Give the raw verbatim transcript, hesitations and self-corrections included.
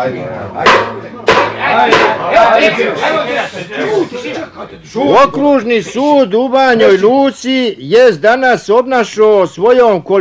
Okružni sud u Banjoj Luci je danas obnašao svojom